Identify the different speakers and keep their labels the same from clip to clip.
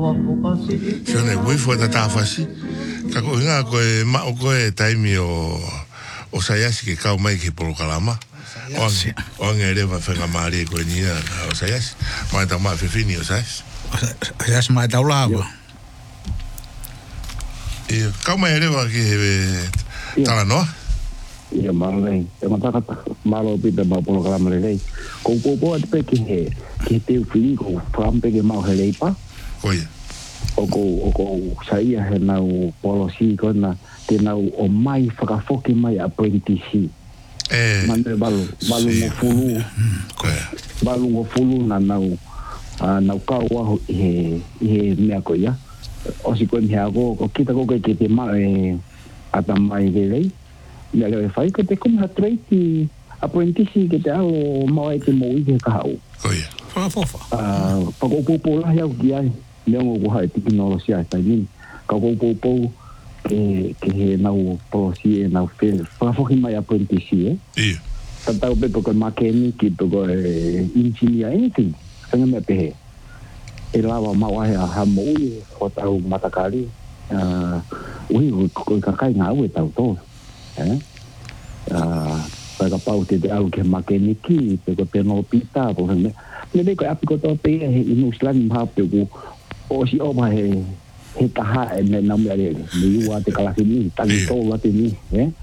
Speaker 1: Sone wifo da tafasi. Ka ko nga ko ma ko taimi o sayasi ke kau mai ke polo kalama. O ngere va fenga mari ko ni o sayasi. Ma ta ma fini o sayasi.
Speaker 2: Sayasi ma ta ulawa.
Speaker 1: E kau mai ere va ke tala no.
Speaker 3: Ia malai. E mataka malo pita ma polo kalama le. Ko po at pe ke te fili ko prampe ke mau hele pa.
Speaker 1: Oia.
Speaker 3: O saia he nau policy ko na te nau o mai whakafoki mai apprentice. Mane balu mo fulu. Balu mo fulu na nau kau aho he mea ko ia. O si ko mea ko kita ko ke te mai ata mai lelei. Mea leo e whai ko te kuma treiti apprentice ke te alo mawai te mo i ke kahau.
Speaker 1: Oia.
Speaker 2: Whakafofa.
Speaker 3: Pakopopo lahi au ki ai. Leongo ko hai teknolosia tai ni ka ko po ke he nau policy nau fel fa foki mai apprentice tata be ko mechanic to go engineer anything sanga me pe e lava mau ha mo o tau matakari ui ko ka kai nga u tau to para pau te au ke mechanic pe ko te no pita po me ko apiko to pe in uslan ha pe o si o mai he taha e me namu ale ni wa te kala ni tangi to la te ni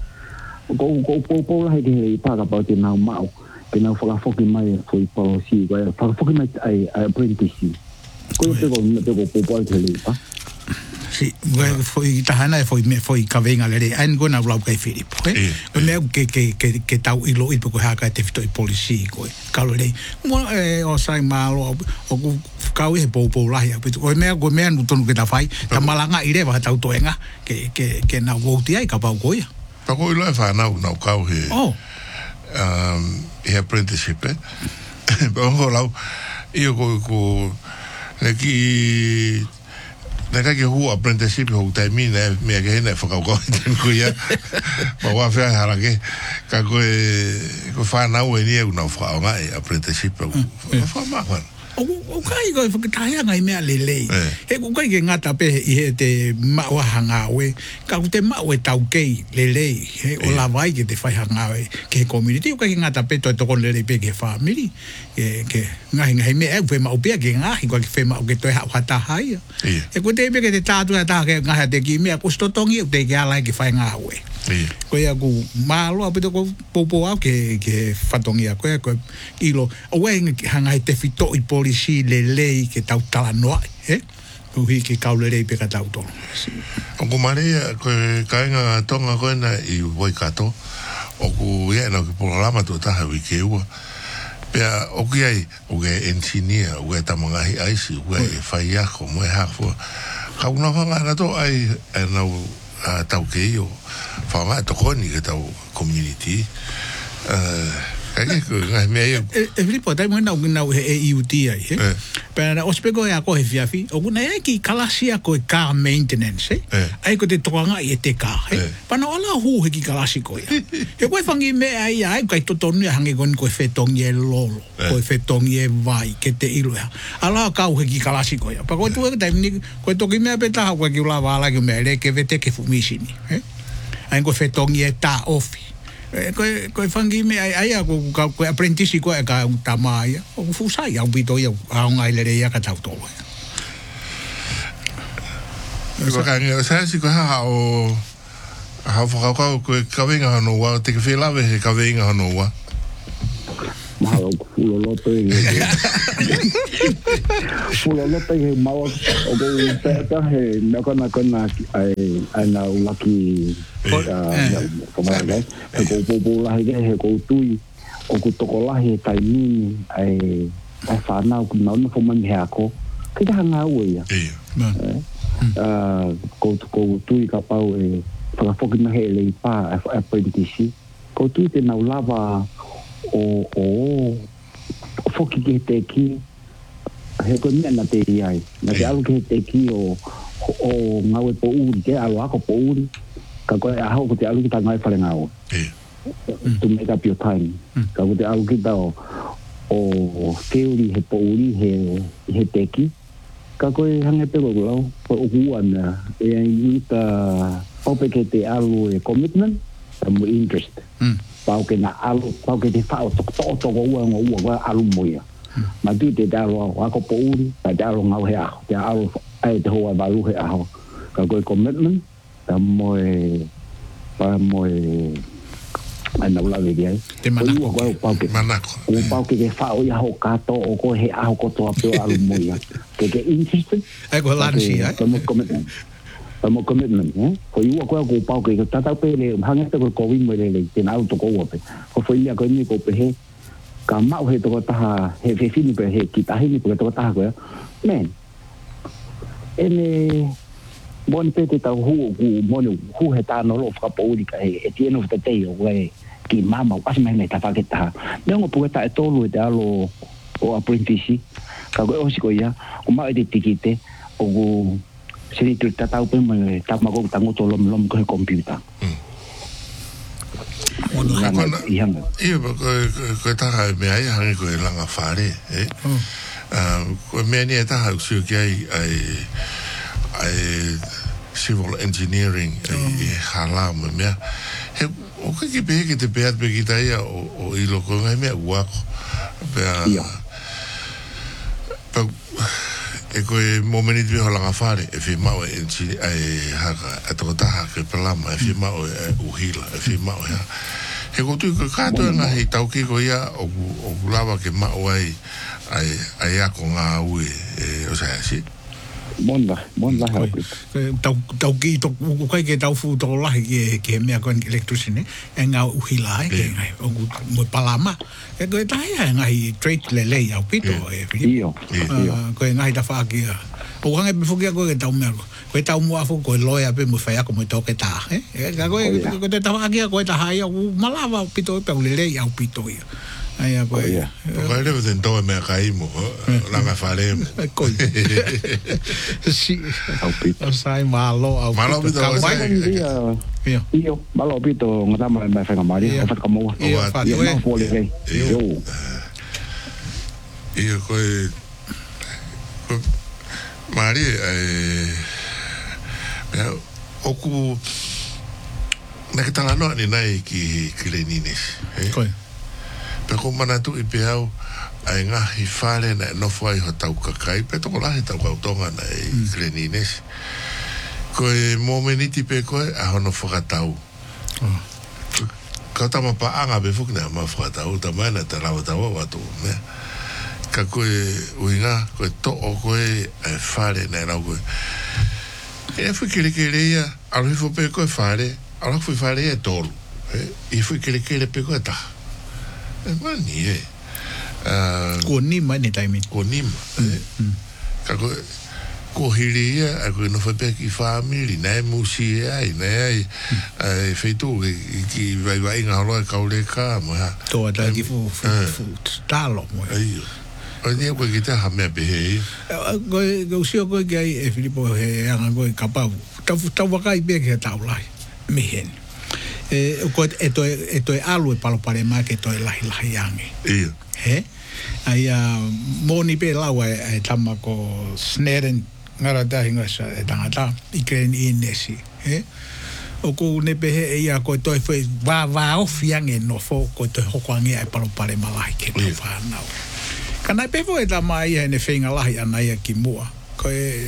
Speaker 3: ko la he pa ka pa te na mau ke na fa foki mai foi policy ko fa foki mai ai apprentice ko te ko te le pa
Speaker 2: si foi tahana e foi ka venga le an go na blau kai Filip o me ke tau ilo i ko ha ka te fito i policy ko ka le mo o sai malo o ka he po la ya o me no tonu ke ta fai ta malanga ire ba tau toenga ke na voti ai ka pa ko ia
Speaker 1: pa ko ilo e fa na ka he he apprenticeship ba ho lau io ko ki neka ke hu apprenticeship ho tai mi ne me ke ne fa ko ko ya ba wa fa hala ke ka ko fa na we ni una fa nga apprenticeship fa ma
Speaker 2: o kai ko fa ta ya ngai me lele e ko kai ke ngata pe i he te ma wa hanga we ka te ma we tau ke lele o la vai ke te fa hanga we ke community o kai ngata pe to kon lele pe ke family ke ngai me e fe ma o pe ke ngai ko ke fe ma o ke to ha ta hai e ko te pe ke te ta tu ta ke ngai te ki me ko sto tongi te ke ala ke fa nga we ko ya ku malo ape ko popo ke fatongi ko ilo o we hanga te fito i policy le lei ke tau tala noa o hi ke kaulere pe ka tau to
Speaker 1: o ko mare ko kainga tonga ko na i voi kato o ku ye no ke programa to ta ha ke u pe o ki ai o ge engineer o ge tamanga ai si o ge fai ya ko mo ha fo ka una hanga to ai no tau ke yo fa ma to ko ni ke tau community ko ngai me
Speaker 2: e flipo tai mo na e UT ai pero os pego ya ko he fiafi o kuna e ki kalasia ko car maintenance ai ko te toanga i te ka pa no ala hu he ki kalasi ko ya e ko fangi me ai kai to tonu hangi kon ko fetong ye lolo ko fetong ye vai ke te ilo ya ala ka hu he ki kalasi ko ya pa ko tu tai ni ko to ki me peta ko ki la vala ki me le ke vete ke fumisini ai ko fetong ye ta ofi ko fangi me ai ko apprentice ko ka tamaya o fusai au bito ia a ngai le ia ka tau to
Speaker 1: ko ka ngi sa si ko ha o ha fo ka venga no wa te ke fela ve ka venga no wa
Speaker 3: malo fulo lote mau o go peta he na kona ai na laki como é que o la he ko tui o ku to la he tai ni ai fa na ku na no fo man he ko ke da nga we ya ko tui ka pau fa fo ki na he le pa apprentice ko tui te na lava o foki ke te ki he ko na te ai na te alu ke te ki o ngawe po uri ke alu ako po uri ka ko a ho ko te alu ki ta ngai fare ngau to make up your time ka ko te alu ki ta o theory he po uri he te ki ka koe hange pe ko lau ko uana e ai ta ope ke te alu e commitment mo interest pau ke na alu pau ke te fao to ua alu moia ma tu te alu a ko pouri ta alu ngau he a te alu ai te hoa balu he a ka koe commitment ta mo ana ula vedia
Speaker 2: te manako
Speaker 3: o pau ke fao ia ho kato o ko he a ko to ape alu moia ke interest
Speaker 2: ai ko lansi ai
Speaker 3: mo commitment ko iwa ko pau ke tata pe le hanga te ko covid mo le te na auto ko pe ko foi ia ko ni ko pe he ka ma he to ta he fe fini pe he ki ta he ni pe to ta ko men ene bon pe te ta hu hu he ta no lo fa po di ka e tiene of the day we ki mama pas me ta fa ke ta me ngo pu ta to lo te alo o apprentice ka ko o si ko ia o ma de tikite o go sini tu ta tau pe me ta ma ko ta ngo to lom ko computer
Speaker 1: Ia ko ta ha me ai ha ko langa fare ko me ni ta ha su ki ai civil engineering hala me he o que be que te peat be kita ia o ilo ko me wa pe e ko momenti be hola ngafare e fi mau e si ai ha to ta ha ke plama e fi mau u hila e fi mau ya he ko tu ko ka to na he tau ki ko ia o lava ke mau ai a ko nga u o sea si
Speaker 3: Monda
Speaker 2: tau ki to ko ke tau fu to la ke me ko electricity e nga uhila ke mo palama e ko ta ya nga i trade le au pito e ko nga i ta fa ki o nga be fu ki ko ke tau me ko tau mo afu ko loya pe mo fa ya ko mo to ke ta e ko te ta fa ki ko ta ha ya malava pito pe le au pito ai a koe
Speaker 1: ko le den to me kai mo la nga fare
Speaker 2: ko si sai malo
Speaker 1: pito
Speaker 3: io malo pito ngata ma fa ngamari fa ka mo
Speaker 2: fa
Speaker 3: ko le
Speaker 1: io ko mari oku na que tala no ni nai ki le nines
Speaker 2: ko
Speaker 1: pe ko mana tu i pe au ai nga hi fale na no foi ho tau kakai pe to la tau ka tonga na i krenines ko e momeniti pe ko a no foka tau ka ta ma pa anga be fuk na ma foka tau ta mana ta la tau wa tu me ka ko uinga ko to o ko e fale na na ko e fu que ia al fo pe ko fale al fu fale e tolu e fu que pe ko ta mani
Speaker 2: ko ni mani taimi
Speaker 1: ko ni ka ko hiria ko no foi pe ki family na musi ai feito ki vai nga lo ka le ka mo
Speaker 2: to da ki fu talo mo
Speaker 1: ai ni ko ki ta ha me be
Speaker 2: go sio ko ge e Filipo he anga go kapa ta wa kai be ke ta ulai me hen ko eto alu palo pare ma ke to lahi ange he ai moni pe lawa e tama ko sneren ngara da hinga sa tangata ikren inesi he o ko ne pe e ia ko to foi va ofiange no fo ko to hokange ai palo pare ma lahi ke to fa na kana pe vo e tama ia ne fenga lahi ana ia ki mua ko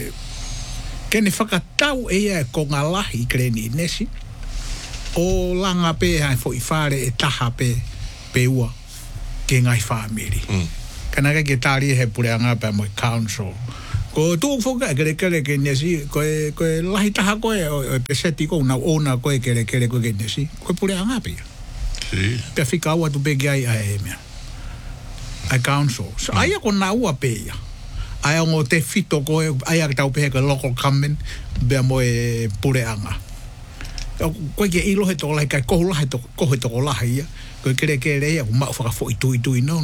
Speaker 2: ke ne fakatau e ia ko ngalahi ikren inesi o langa pe ai fo ifare e taha pe ua ke ngai family kana ke tari he pure anga pe mo council ko tu fo ka ke nesi ko lahi taha ko e peseti ko na ona ko ke nesi ko pure anga pe pe fika wa tu pe ai me ai council so ai ko na ua pe ai ngo te fito ko ai ta pe ke local government be mo e pure anga ko ke ilo he to lai ka ko la he to la ia ko kere ia ma fa fo itu no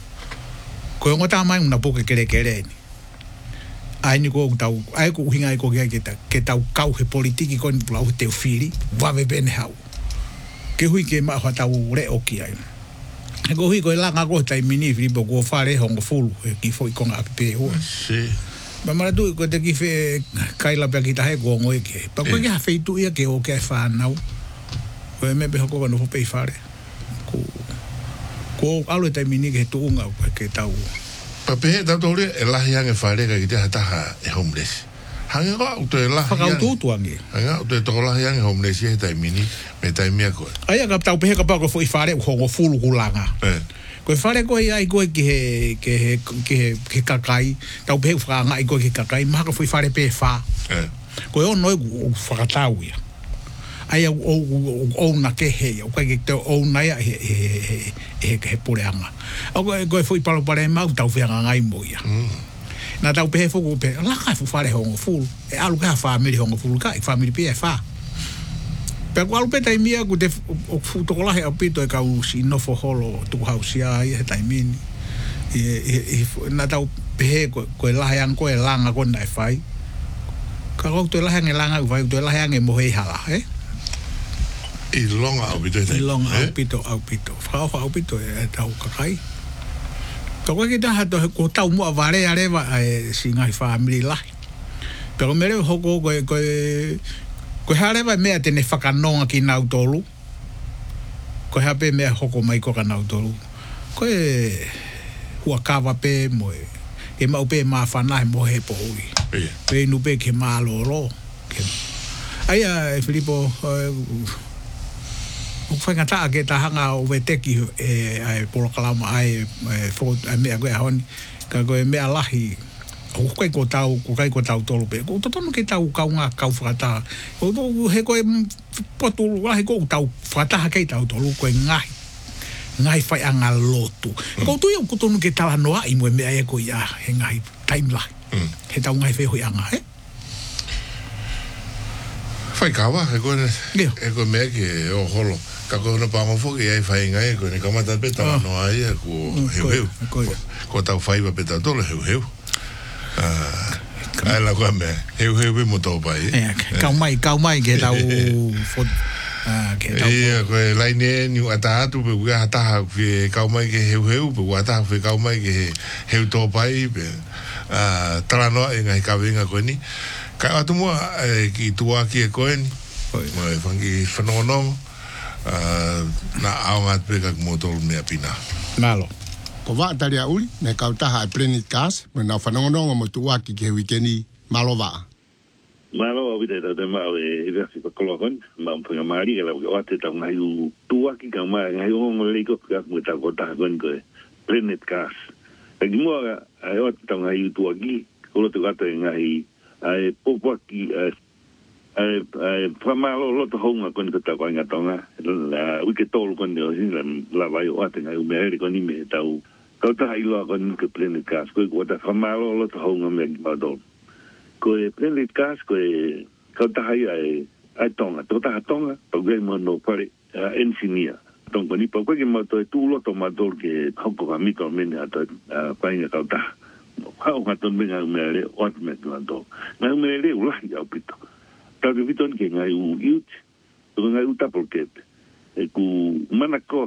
Speaker 2: ko ngota mai una po ke kere ni ai ni ko tau ai ko hinga ko ke tau kau he politiki ko ni plau te fili va be ben hau ke hui ke ma fa tau re o ki ai ko hui ko la nga ko tai mini Filipo ko fare hong fulu ki foi ko nga pe ho Mamara tu ko te ki fe kaila pe ki tahe ko ngoi ke. Pa ko ki ha fe tu ia ke o ke fa nau. Ko me be ko no pe fare. Ko alo te mini ke tu nga ke tau.
Speaker 1: Pa pe ta to le la yang e fare ka ki te ha e homeless. Hanga ko to la.
Speaker 2: Fa ka tu ange.
Speaker 1: Hanga to la yang e homeless e te mini me tai mia ko.
Speaker 2: Ai ka tau pe ka pa ko foi fare ko fulu kulanga. Ko fare ko ai ko ke kakai tau pe fra nga ko ke kakai ma ko foi fare pe fa ko yo no fa tau ya ai o na ke he o ke te o na ya he pore anga ko foi para ma tau fe nga ai mo ya na tau pe fo ko pe la ka fare ho full e alu ka family ho full ka family pe fa. Pero qual peta mia ku te to la he apito e ka usi no fo holo tu hausia e ta mini e na tau pe ko la yang ko langa ko na fai ka ko to la yang langa vai to la yang e mo he hala
Speaker 1: e longa apito fa apito e tau ka kai ko ke ta ha to ko tau mo vare areva singa family la pero mere ho ko ko hare vai mea tene whakanonga ki nau tolu. Ko hape mea hoko mai ko ka nau tolu. Ko e hua kawa pe mo e. E mau pe maa whanahe mo he po ui. Pe inu pe ke maa loro. Aia e Filipo, whaingataa ke ta hanga o veteki e polokalama ai mea koe honi. Ka koe mea lahi. Ko kai ko tau tolu pe ko tonu ke tau kaunga kau frata ko he ko potu la he ko tau frata ke tau tolu ko ngai fai anga lotu ko tu yo ko tonu ke tala noa i mo me ai ko ya he ngai timeline he tau ngai fe ho anga fai kawa he ko me ke o holo ka ko no pa mo fo ke ai fai ngai ko ne kamata pe tala noa ai ko ko tau fai ba pe tau tolu heu ai la kwa me heu mo to pai
Speaker 2: kau mai ke tau fo ke tau
Speaker 1: ko lai ne ni ata tu pe ga ta fe kau mai ke heu pe wa ta fe kau mai ke heu to pai pe tra no en ai ka venga ko ni ka atu mo ki tua ki ko ni mo fangi fenono na aungat pe ka mo to me apina
Speaker 2: malo
Speaker 4: ko va taria uli me ka taha Planet Cast me na whanongonga mo tua ki ke wikeni malo va
Speaker 5: malo o vite ta ma e versi ko kolon ma un punga mari que la o te ta ngai u tua ki ka ma ngai o mo le ko ka mo ta ko ta gon ko Planet Cast e mo ai o ta ngai u tua ki ko te ka ngai ai popo ki ai famalo lo to honga kon ka ta ko nga tonga la u ke tolu kon de la vai o te ngai u me ko ni me tau ko ta i lo kon ke Planet Cast ko ta famalo lo to honga me ma do ko Planet Cast ko ta ai tonga to ta tonga po ge mo no pare engineer tonga ni po ko ke mo to tu lo to ma do ke hoko ka mi to me na to pa nga ka ta ha o ka to me nga me le o me do nga me le u la ya pito ta que viton que ngai u youth to ngai u ta porque e ku manako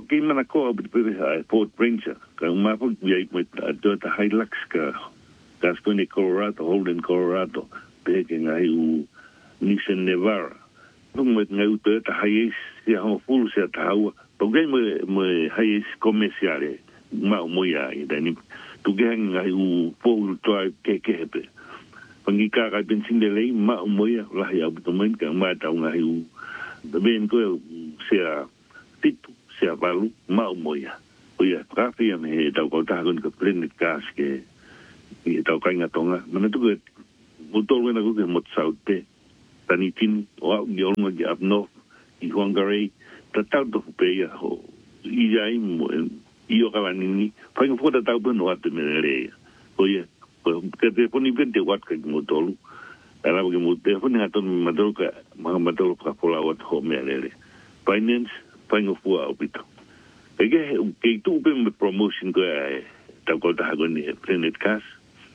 Speaker 5: pe Fort Ranger ka uma po vi mo ta Hilux ka skone Colorado Holden Colorado pe que ngai u Nissan Navara no mo ngai u ta Hiace ya ho full se ta u po ge mo Hiace comerciale ma mo ya e dani tu ge ngai u full drive ke pe pangi ka bensin de lei ma moia la ya butomen ka ma ta nga hiu de ben ko sia tipu sia valu ma moia oia prafi me ta ko ta con ka Planet Cast ke e ta ka nga tonga mana tu ke motor wena ko ke mot saute tani tin o yo no ya no i Hungary ta ta do pe ya ho i ya i mo i o ka vanini pa ngo fota ta no ate me le oia que te poni 20 watt que mo tolu era que mo te poni aton madol ka madol ka pola wat ho melele finance pango fu opito que tu bem promotion ko ta ko ta go ni Planet Cast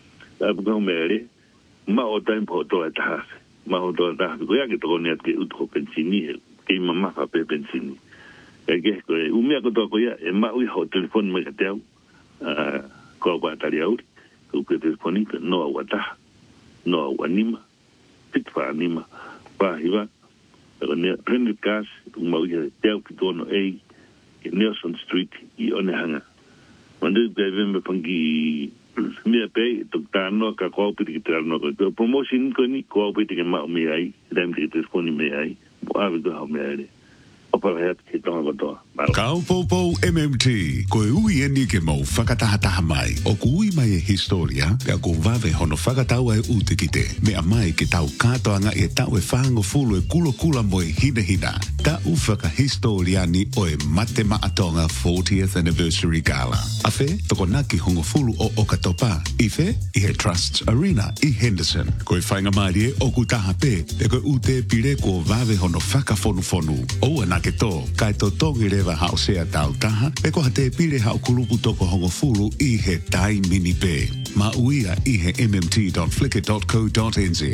Speaker 5: go mele ma o tempo to ta ma o to ta ko ya que to ni que utro pensini que mamá fa pensini que u me ko to ko ya ma u ho telefon me ka teu ko ba ta ya ko que te poni no aguanta no anima pitfa anima pa hiva pero ne prende gas mau ia teu ki tono e Nelson Street I Onehanga mande bebe pangi mia pe toctano ka ko piti ki no ko promotion ko ni ko piti ki ma me ai dam ki te ko ni me ai bo ave do ha me ai opera ki tonga to
Speaker 6: Kaupopo MMT ko ui eni ke mau whakatahataha mai o ku ui mai e historia pia ko vave hono whakatau e ute ki te mea mai ke tau katoanga e tau e whango fulu e kula mo e hina tau whakahistoria ni o e mate maatonga 40th anniversary gala afe toko naki hongo fulu o Okatopa ife I he Trusts Arena I Henderson ko e whainga mai e o ku taha pe e ko ute pire ko vave hono whakafonu o anake to kai to tongi rewa hao sea tau taha, pe koha te pire hao kulupu toko hongo fulu I he tai mini pe. Ma uia I he mmt.flickr.co.nz,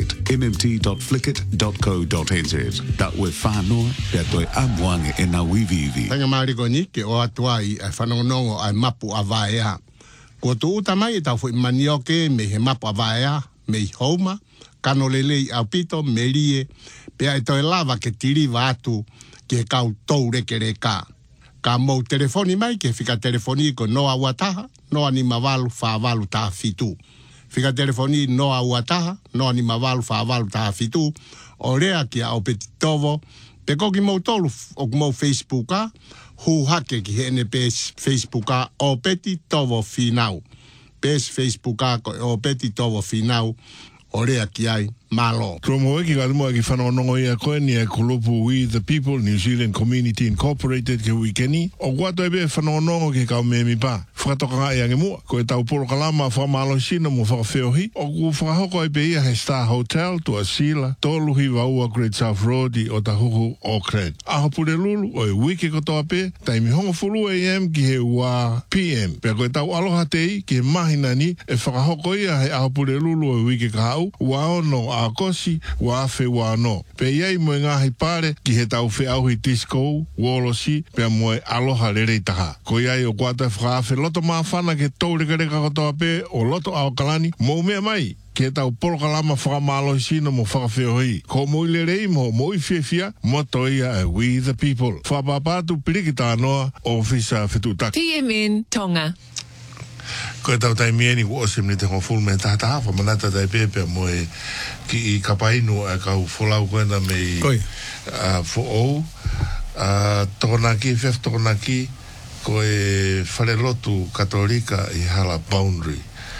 Speaker 6: mmt.flickr.co.nz. Ta ue whanoa, pia toi amuange e na wivivi.
Speaker 4: Tanga mariko ni, ke o atua I whanongonongo ai mapu a vaea. Ko tu uta mai tau fu manioke me he mapu a vaea, me I houma, kano lelei au pito, me rie, pia e toi lava ke tiri vatu, ke kau tau reke reka. Ka mou telefoni mai, ke fika telefoni ko noa wataha, noa ni mawalu whawalu taha fitu. Fika telefoni noa wataha, noa ni mawalu whawalu taha fitu. O rea ki au peti tovo, pe koki mou tolu o mou Facebooka, hu hake ki hene pes Facebooka o peti tovo finau. Pes Facebooka o peti tovo finau, o rea ki ai malo.
Speaker 1: Kromo eki ka limo eki whanonongo ia koe ni e kulupu We the People New Zealand Community Incorporated ke wikeni. O guato ebe whanonongo ke kau memi pa. Whakatoka ngai ange mua. Ko e tau polo kalama whamalo sino mo whakawheohi. O ku whakahoko ebe ia he Star Hotel to Asila. Toluhi waua Great South Road o tahuhu Auckland. Aho pure lulu o e wiki kotoa pe. Taimi hongo fulu AM ki he ua PM. Pea ko e tau aloha tei ki he mahina ni e whakahoko ia he aho pure lulu o e wiki kahau. Waono a kosi wa afe wa no. Pe iei moe ngahi pare ki he tau whi auhi disco, wolosi, pe moe aloha rerei taha. Ko iei o kuata whaafe loto maa whana ke tau reka kotoa pe o loto ao kalani, mou mea mai. Ke tau polokalama whakamalo sino mo whakawheohi. Ko moi lerei mo moi whiawhia, moto ia e We the People. Whapapatu pirikita noa o whisa whetutaki.
Speaker 7: TMN Tonga.
Speaker 1: Ko e tau taimieni wo osim ni te hofulu me tahata hafa manata tai pepe mo e ki I kapainu e kau wholau koena me I whoou tokonaki, fef tokonaki ko e wharelotu katolika I hala boundary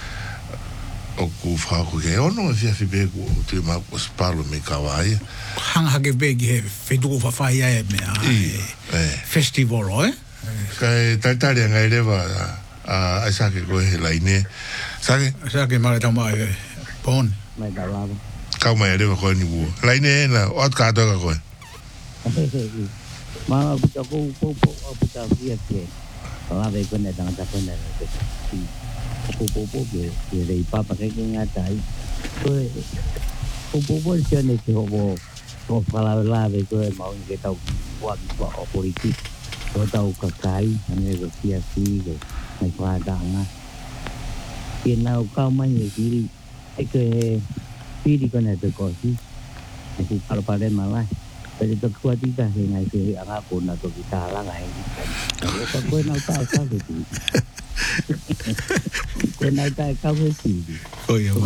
Speaker 1: o ku whako ke ono e whiawhi beku o tui mako spalo me kawaia
Speaker 2: hangahake begi he whetuko whawhai e me festival o
Speaker 1: kai taitari ngai rewa ai sake ko he laine sake
Speaker 2: mare tau mai pon
Speaker 3: mai da lava
Speaker 1: kau mai rewa ko ni bu laine na o ka to ka ko
Speaker 3: ma puta ko puta via ke lava ko ne dang ta ko ne po ke rei papa ke nga tai po ne ke ho ko fala lava ko ma un ke tau wa o politik ko tau ka kai ne ko sia si mai qua đảng tiền nào cao mai nhiều gì cái phi đi con này tôi có gì thì kalau pada malah jadi tu kuat tidak dengan si anak pun atau kita lah ngai kalau kau nak tahu kau itu kau nak tahu kau itu
Speaker 2: oh ya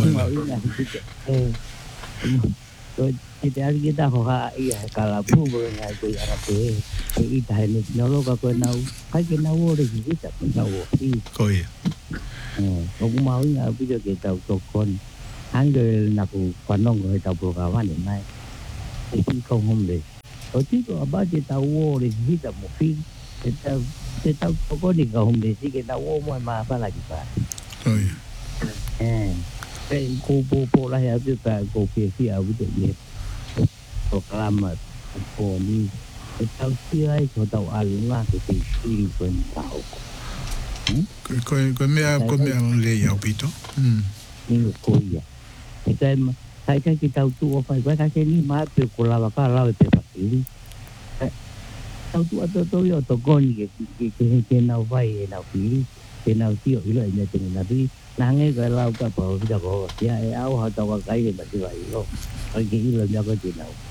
Speaker 3: kita kita hoa iya kalau pun dengan tu anak tu kita ini nolong kau nak kai kita nak ada kita pun tahu
Speaker 2: oh ya
Speaker 3: ông mau nhà bây giờ kita con hàng người nào cũng quan nông người tàu bồ câu này này thì không được ở chứ có bao nhiêu tàu vô thì chỉ là một phim thì tàu có đi cầu không để chỉ cái tàu vô mà phải là gì vậy cái cô là hiểu được cái cô phía ở với tự có làm mà cô đi tàu xưa ấy có tàu ăn là cái gì quên tàu
Speaker 2: có mẹ lấy áo bít đó
Speaker 3: nhưng cô vậy cái tàu tu phải quay cái ni mà pe ko la ka la pe pa ti tàu tu tôi yo to con cái nào vai nào pi cái nào tiêu ý lợi nhà tình là đi nange ko lau ka po kita ko ya au ha tawa kai ke bati vai lo ai ke ilo nya ko ti nau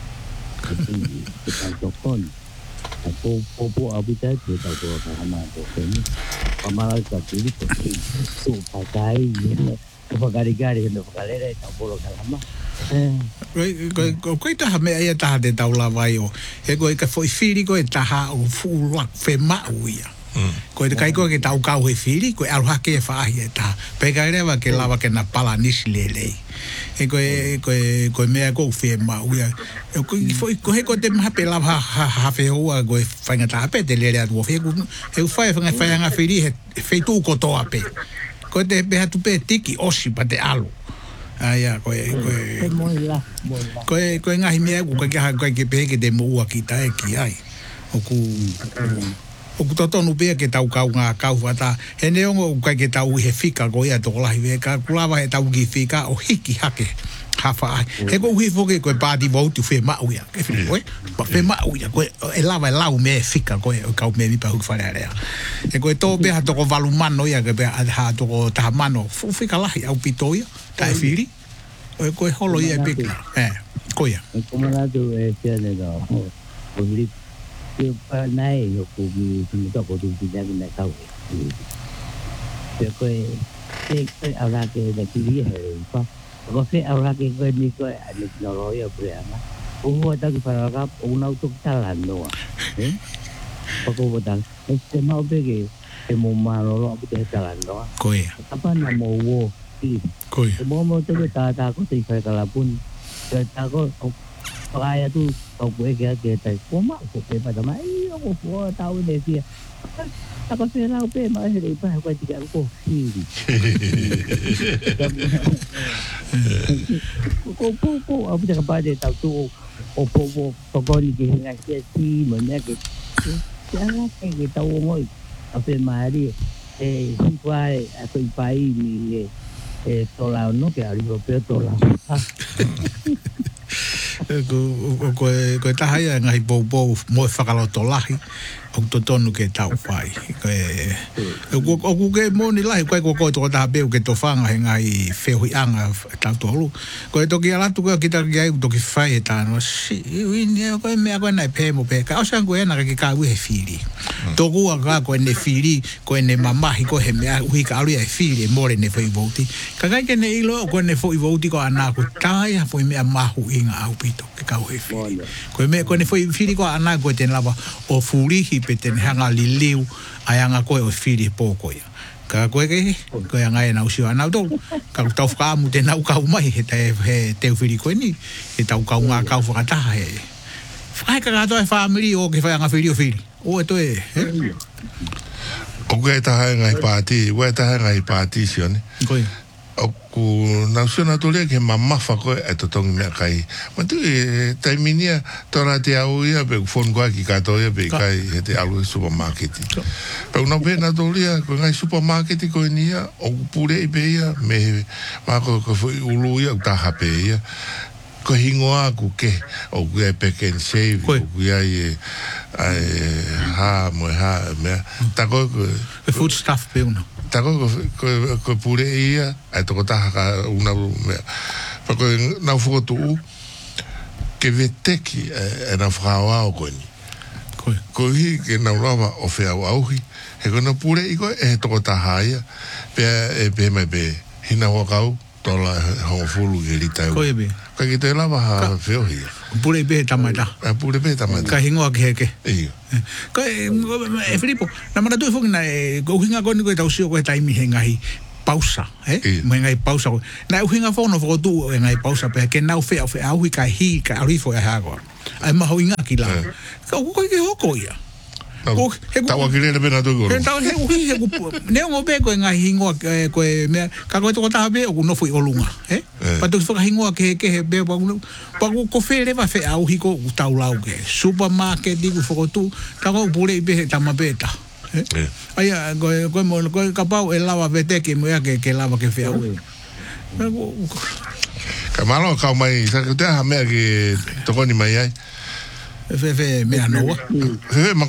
Speaker 3: kita to kon po abita ke ta ko ka ma to ni pamala ka ti ko tu pa kai ni ko gari no galera ta polo kalama
Speaker 2: Koe taha mea ia taha te taula vai o. He koe ka foi whiri koe taha o fuuak whe mau ia. Koe te kai koe ke tau kau he whiri, koe aruhake e whaahi e taha. Peka rewa ke lawa ke na pala nisi lelei. He koe mea kou whe mau ia. Koe he koe te maha pe lawa hawhe hoa koe whainga taha pe te lere atu. He whai whaianga whiri he wheitu kotoa pe. Koe te peha tu pe tiki osi pa te alu. Aia, koe ngahi mea ku koe ke pehe ke te moua ki tae ki ai. Oku totonu pea ke tau kau ngā kau wata. He neongo koe ke tau he whika koe a toko lahi weka. Kulawa he tau ki whika o hiki hake. Hawha ai. He koe uhi whoke koe pāti vautu whe mau ia. Ke whiri koe. Whe mau ia. Koe e lawa e lau mea whika koe o kau mea mipa huku whare area. He koe tō pea toko walu mano ia. Koe pea ha toko taha mano. Whika lahi au pito ia. Tae whiri. Koe holo ia e pika. Koe ia.
Speaker 3: Koe ratu e tia ne da. O hiri. Ke pa nai o kubi. Tumi toko tu tijaki na kau. Koe aurake da kiri he pa. Ko fe ahora que koe ni koe ani noro ia preanga. O ta ki para ka o na auto talando. Pako botan. Este mau pege e mo maro lo que talando.
Speaker 2: Koe.
Speaker 3: Apa na mo wo.
Speaker 2: Koe.
Speaker 3: Mo te ta ko te fa kala pun. Ta ko paya tu ko ke ta ko ma ko pe pa mai o ko ta u de tia. Ta ko se la pe ma he pa ko ti ka ko hiri. Ko abu de ka de ta tu o po ni ke nga ke ti mo ne ke. Ya la ke ta o mo a pe ma ri si quai a quei paesi to la no ke ari pe to la.
Speaker 2: Ko taha ia ngai bo mo whakaloto lahi o tonu ke tau whai. O ke moni lahi koe koe toko taha peu ke to whanga he ngai whehui anga tau toru. Koe toki alatu koe kita ki ai toki whai e tāno. Koe mea koe nai pē mo pē. Ka osan koe ena ke ka ui he whiri. Toku a ka koe ne whiri, koe ne mamahi koe he mea ui ka alu e whiri e more ne whai vouti. Ka kai ke ne ilo koe ne whai vouti ko anako tai ha whai mea mahu inga au pito ke kau he whiri. Koe mea koe ne whai whiri ko anako e ten lava o furihi pe ten hanga li liu ai anga koe o whiri pōko ia. Ka koe ke koe anga e nau siwa nau tau. Ka tau whakaamu te nau kau mai he teu whiri koe ni. He tau kau ngā kau whakataha he. Whakai ka katoa e whaamiri o ke whai anga whiri o whiri. O e toe.
Speaker 1: O koe taha e ngai pāti, koe taha e ngai pāti sione.
Speaker 2: Koe.
Speaker 1: O ku nau siona tōlea ke mamafa koe e totongi mea kai. Ma tu e taiminia tōra te au ia pe ku whonu koe ki katoa ia pe kai he te alu e supermarketi. Pe unau pe na tōlea koe ngai supermarketi koe nia o ku pure i pe ia me ma koe whui ulu ia u taha pe ia. Ko hingoa ku ke o ku e peke and save o ku ai ha mo ha me ta ko
Speaker 2: food stuff pe uno
Speaker 1: ta ko pure ia ai to ta ka una me pa ko na foto ke veteki e na frawa o ko ni ko hi ke na lava o fe au hi he ko na pure i ko e to ta haia pe me be hina wa kau tola ho fulu ke lita
Speaker 2: ko e be
Speaker 1: ka ki te lava ha feo hi.
Speaker 2: Pure be tamaita.
Speaker 1: Pure be tamaita.
Speaker 2: Ka hingoa ke heke.
Speaker 1: Iyo.
Speaker 2: Ka Filipo, na mana tui whuki na ko hinga koni koe tau sio koe taimi he ngahi pausa, Mai ngai pausa koe. Na uhinga whono whakotu e ngai pausa pe ke nau whea auhi ka hi ka arifo e hagoa. Ai maho inga ki la. Ka koe ke hoko ia.
Speaker 1: Tawa ki rere pena tui koro.
Speaker 2: Tau he neo ngō pe koe ngai hingoa koe mea, ka koe toko taha pe o ku nofu i olunga, Patu ki whakahingoa ke he pe paku ko where wa whea auhi ko tau lau ke. Supermarket i ku whakotu, ka koe pure i pe he tama peta. Aia, koe ka pau e lawa vete ke moea ke lawa ke whea auhi.
Speaker 1: Ka malo kau mai, sa te ha mea ki tokoni mai ai.
Speaker 2: Fe mea noa.